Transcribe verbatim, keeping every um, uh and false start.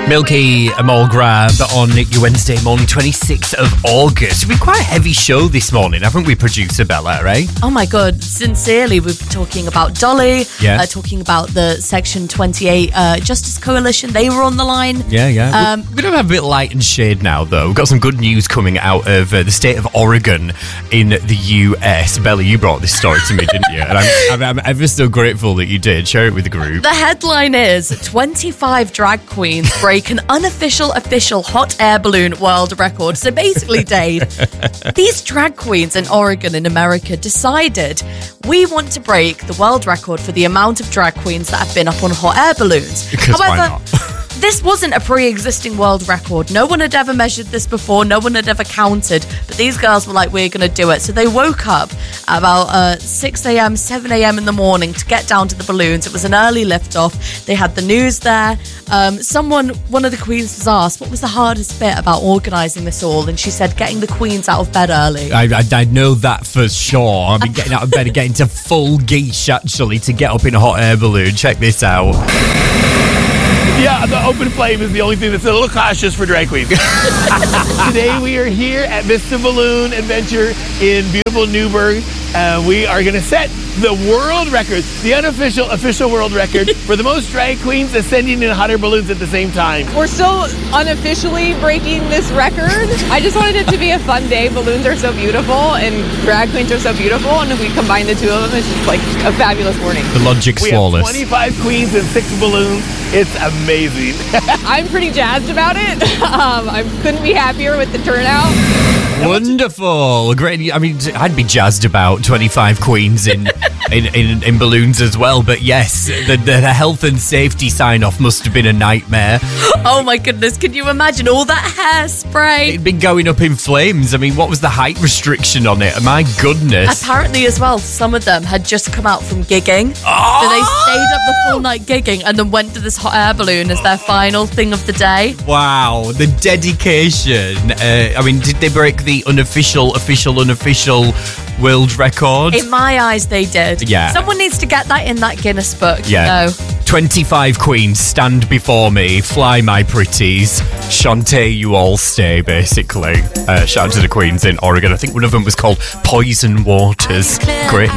Milky Amol Grab on your Wednesday morning, twenty-sixth of August. We've quite a heavy show this morning, haven't we, producer Bella, eh? Oh my God, sincerely, we've been talking about Dolly, yeah. uh, talking about the Section twenty-eight uh, Justice Coalition. They were on the line. Yeah, yeah. Um, We're going to have a bit of light and shade now, though. We've got some good news coming out of uh, the state of Oregon in the U S. Bella, you brought this story to me, didn't you? And I'm, I'm, I'm ever so grateful that you did. Share it with the group. The headline is twenty-five drag queens break an unofficial official hot air balloon world record. So basically, Dave, these drag queens in Oregon in America decided we want to break the world record for the amount of drag queens that have been up on hot air balloons. Because However, why not? This wasn't a pre-existing world record. No one had ever measured this before. No one had ever counted. But these girls were like, we're going to do it. So they woke up at about uh, six a.m., seven a.m. in the morning to get down to the balloons. It was an early liftoff. They had the news there. Um, someone, one of the queens was asked, what was the hardest bit about organising this all? And she said, getting the queens out of bed early. I, I, I know that for sure. I've been getting out of bed and getting to full geesh, actually, to get up in a hot air balloon. Check this out. Yeah, the open flame is the only thing that's a little cautious for drag queens. Today we are here at Vista Balloon Adventure in beautiful Newburgh. Uh, we are going to set the world record, the unofficial, official world record for the most drag queens ascending in hot air balloons at the same time. We're still unofficially breaking this record. I just wanted it to be a fun day. Balloons are so beautiful and drag queens are so beautiful, and if we combine the two of them, it's just like a fabulous morning. The logic's we flawless. We have twenty-five queens and six balloons. It's amazing. I'm pretty jazzed about it. Um, I couldn't be happier with the turnout. Wonderful. Great. I mean, I'd be jazzed about twenty-five queens in in, in, in balloons as well. But yes, the, the health and safety sign-off must have been a nightmare. Oh my goodness, can you imagine all that hairspray? It'd been going up in flames. I mean, what was the height restriction on it? My goodness. Apparently as well, some of them had just come out from gigging. Oh! So they stayed up the full night gigging and then went to this hot air balloon as their final thing of the day. Wow, the dedication. Uh, I mean, did they break the unofficial, official, unofficial world record? In my eyes, they did. Yeah. Someone needs to get that in that Guinness book. Yeah. You know. twenty-five queens stand before me, fly my pretties, Shantae, you all stay, basically. Uh, shout out to the queens in Oregon. I think one of them was called Poison Waters. Great